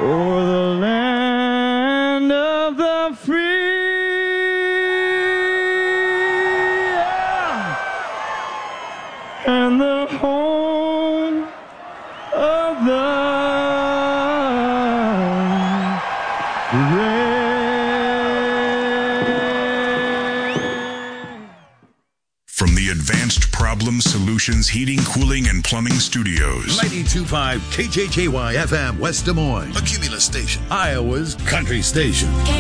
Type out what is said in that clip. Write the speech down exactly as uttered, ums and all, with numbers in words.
for the land of the free and the home of the brave. From the Advanced Problem Solutions Heating, Cooling, and Plumbing Studios. ninety-two point five K J K Y F M, West Des Moines. A Cumulus station. Iowa's country station.